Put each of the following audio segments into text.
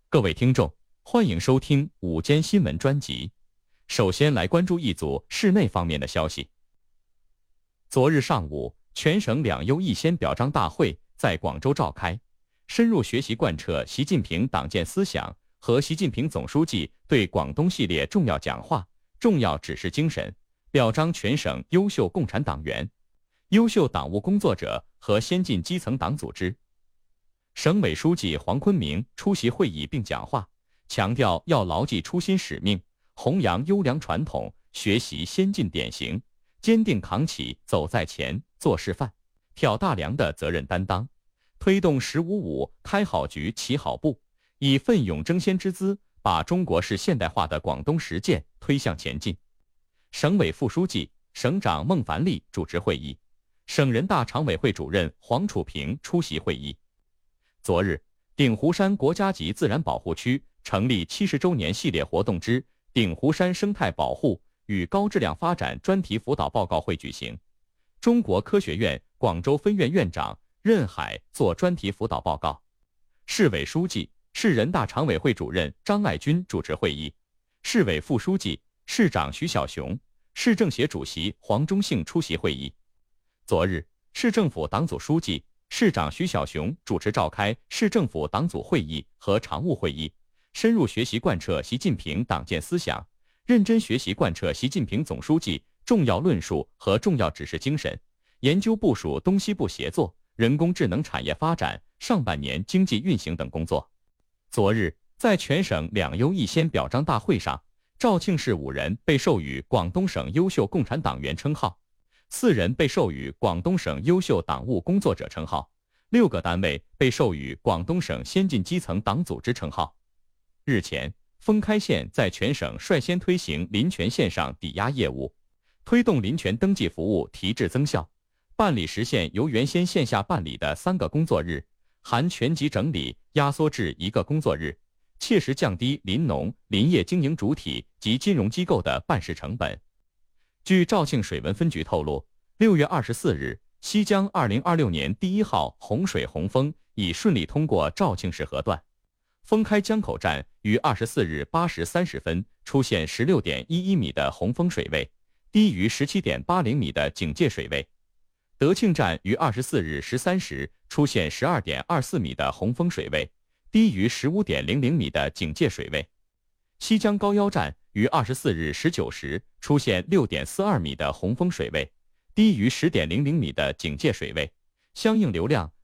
各位听众，欢迎收听午间新闻专辑。首先来关注一组室内方面的消息。昨日上午，全省两优一先表彰大会在广州召开，深入学习贯彻习近平党建思想和习近平总书记对广东系列重要讲话、重要指示精神，表彰全省优秀共产党员、优秀党务工作者和先进基层党组织。省委书记黄坤明出席会议并讲话，强调要牢记初心使命，弘扬优良传统，学习先进典型，坚定扛起走在前、做示范、挑大梁的责任担当，推动“1055”开好局、起好步，以奋勇争先之姿，把中国式现代化的广东实践推向前进。省委副书记、省长孟凡利主持会议，省人大常委会主任黄楚平出席会议。昨日，鼎湖山国家级自然保护区成立70周年系列活动之鼎湖山生态保护与高质量发展专题辅导报告会举行。中国科学院广州分院院长任海作专题辅导报告。市委书记、市人大常委会主任张爱军主持会议。市委副书记、市长徐小雄、市政协主席黄忠信出席会议。昨日，市政府党组书记、市长徐小雄主持召开市政府党组会议和常务会议，深入学习贯彻习近平党建思想，认真学习贯彻习近平总书记重要论述和重要指示精神，研究部署东西部协作、人工智能产业发展、上半年经济运行等工作。昨日，在全省两优一先表彰大会上，肇庆市5人被授予广东省优秀共产党员称号，4人被授予广东省优秀党务工作者称号，6个单位被授予广东省先进基层党组织称号。日前，封开县在全省率先推行林权线上抵押业务，推动林权登记服务提质增效，办理时限由原先线下办理的3个工作日，含全集整理压缩至1个工作日，切实降低林农、林业经营主体及金融机构的办事成本。据肇庆水文分局透露，6月24日，西江2026年第1号洪水洪峰已顺利通过肇庆市河段。封开江口站于24日8时30分出现16.11米的洪峰水位，低于17.80米的警戒水位。德庆站于24日13时出现12.24米的洪峰水位，低于15.00米的警戒水位。西江高腰站于24日19时出现6.42米的洪峰水位，低于10.00米的警戒水位，相应流量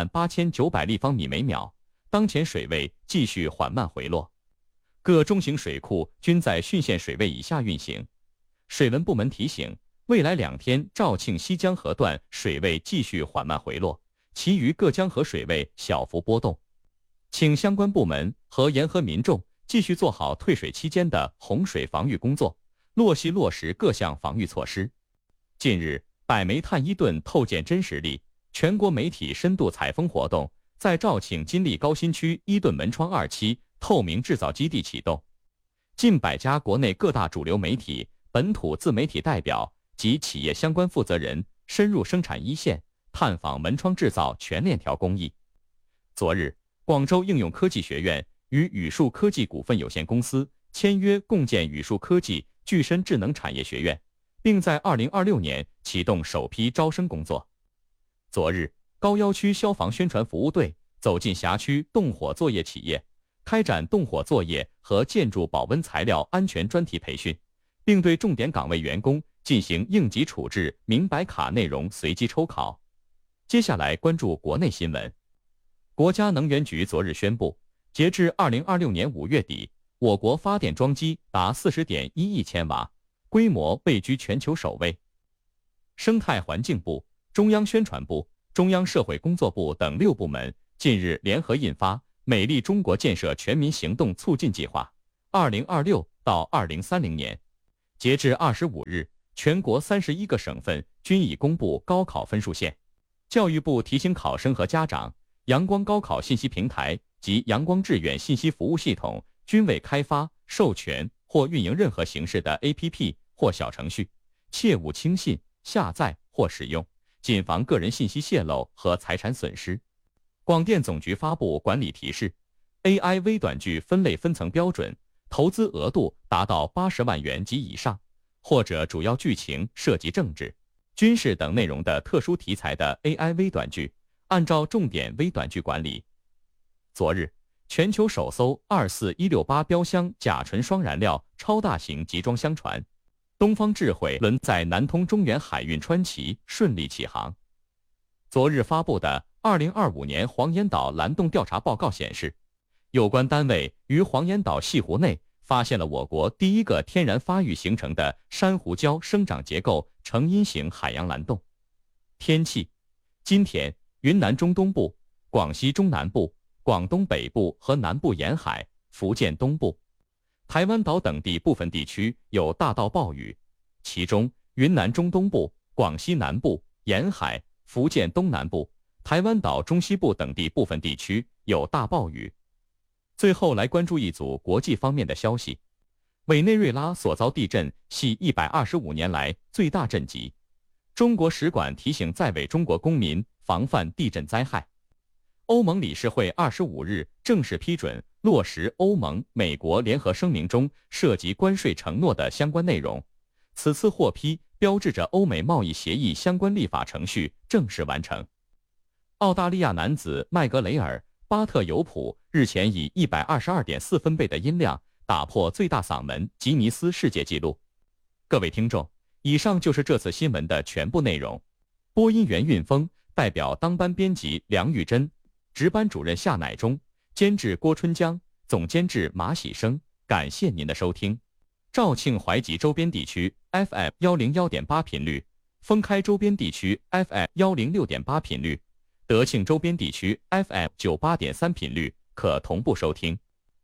28900立方米每秒，当前水位继续缓慢回落。各中型水库均在汛限水位以下运行。水文部门提醒，未来2天肇庆西江河段水位继续缓慢回落，其余各江河水位小幅波动，请相关部门和沿河民众继续做好退水期间的洪水防御工作，落实各项防御措施。近日，百煤炭伊顿透鉴真实力全国媒体深度采风活动在肇庆金利高新区伊顿门窗2期透明制造基地启动，近100家国内各大主流媒体、本土自媒体代表及企业相关负责人深入生产一线，探访门窗制造全链条工艺。昨日，广州应用科技学院与宇树科技股份有限公司签约共建宇树科技具身智能产业学院，并在2026年启动首批招生工作。昨日，高要区消防宣传服务队走进辖区动火作业企业，开展动火作业和建筑保温材料安全专题培训，并对重点岗位员工进行应急处置明白卡内容随机抽考。接下来关注国内新闻。国家能源局昨日宣布，截至2026年5月底，我国发电装机达40.1亿千瓦，规模位居全球首位。生态环境部、中央宣传部、中央社会工作部等6部门近日联合印发《美丽中国建设全民行动促进计划（2026到2030年）》。截至25日，全国31个省份均已公布高考分数线。教育部提醒考生和家长，阳光高考信息平台及阳光致远信息服务系统均未开发、授权或运营任何形式的 APP 或小程序，切勿轻信、下载或使用，谨防个人信息泄露和财产损失。广电总局发布管理提示， AI 微短剧分类分层标准，投资额度达到80万元及以上，或者主要剧情涉及政治、军事等内容的特殊题材的 AI 微短剧，按照重点微短剧管理。昨日，全球首艘24168标箱甲醇双燃料超大型集装箱船东方智慧轮在南通中远海运川崎顺利起航。昨日发布的2025年黄岩岛蓝洞调查报告显示，有关单位于黄岩岛西湖内发现了我国第一个天然发育形成的珊瑚礁生长结构成因型海洋蓝洞。天气：今天云南中东部、广西中南部、广东北部和南部沿海、福建东部、台湾岛等地部分地区有大到暴雨，其中云南中东部、广西南部、沿海、福建东南部、台湾岛中西部等地部分地区有大暴雨。最后来关注一组国际方面的消息。委内瑞拉所遭地震系125年来最大震级，中国使馆提醒在委中国公民防范地震灾害。欧盟理事会25日正式批准落实欧盟美国联合声明中涉及关税承诺的相关内容，此次获批标志着欧美贸易协议相关立法程序正式完成。澳大利亚男子麦格雷尔·巴特尤普日前以122.4分贝的音量打破最大嗓门吉尼斯世界纪录。各位听众，以上就是这次新闻的全部内容。播音员运峰，代表当班编辑梁玉珍，值班主任夏乃忠，监制郭春江，总监制马喜生。感谢您的收听。肇庆淮吉周边地区 FM 101.8频率，封开周边地区 FM 106.8频率，德庆周边地区 FM 98.3频率可同步收听。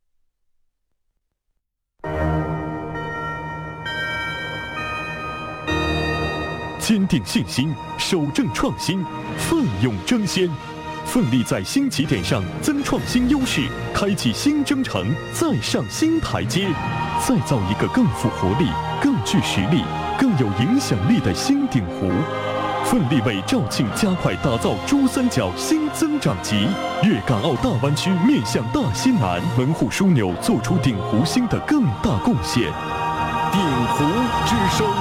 坚定信心，守正创新，奋勇争先，奋力在新起点上增创新优势，开启新征程，再上新台阶，再造一个更富活力、更具实力、更有影响力的新鼎湖。奋力为肇庆加快打造珠三角新增长极，粤港澳大湾区面向大西南门户枢纽，做出鼎湖新的更大贡献。鼎湖之声。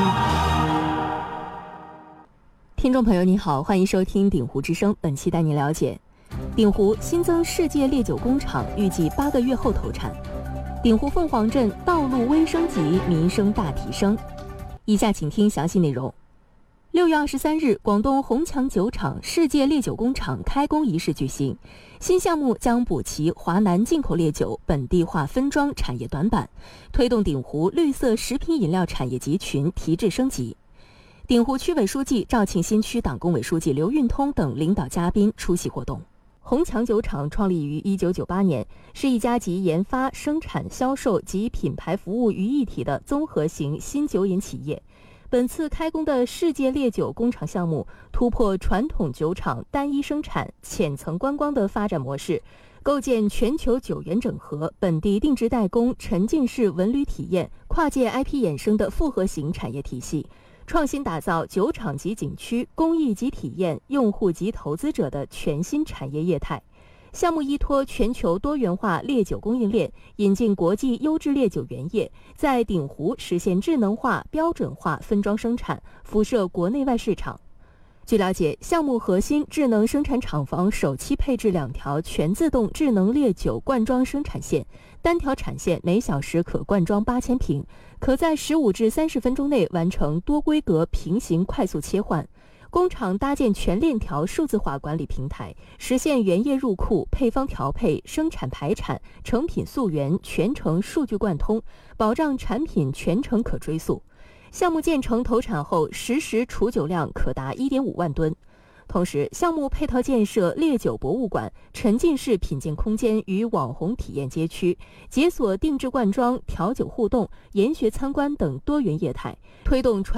听众朋友你好，欢迎收听鼎湖之声，本期带您了解鼎湖新增世界烈酒工厂，预计8个月后投产。鼎湖凤凰镇道路微升级，民生大提升。以下请听详细内容。6月23日，广东宏强酒厂世界烈酒工厂开工仪式举行。新项目将补齐华南进口烈酒本地化分装产业短板，推动鼎湖绿色食品饮料产业集群提质升级。鼎湖区委书记、肇庆新区党工委书记刘运通等领导嘉宾出席活动。宏强酒厂创立于1998年，是一家集研发、生产、销售及品牌服务于一体的综合型新酒饮企业。本次开工的世界烈酒工厂项目，突破传统酒厂单一生产、浅层观光的发展模式，构建全球酒源整合、本地定制代工、沉浸式文旅体验、跨界 IP 衍生的复合型产业体系，创新打造酒厂级景区、公益级体验、用户级投资者的全新产业业态。项目依托全球多元化烈酒供应链，引进国际优质烈酒原液，在鼎湖实现智能化、标准化分装生产，辐射国内外市场。据了解，项目核心智能生产厂房首期配置2条全自动智能烈酒灌装生产线，单条产线每小时可灌装8000瓶，可在15至30分钟内完成多规格平行快速切换。工厂搭建全链条数字化管理平台，实现原液入库、配方调配、生产排产、成品溯源全程数据贯通，保障产品全程可追溯。项目建成投产后，实时储酒量可达1.5万吨。同时，项目配套建设烈酒博物馆、沉浸式品鉴空间与网红体验街区，解锁定制灌装、调酒互动、研学参观等多元业态，推动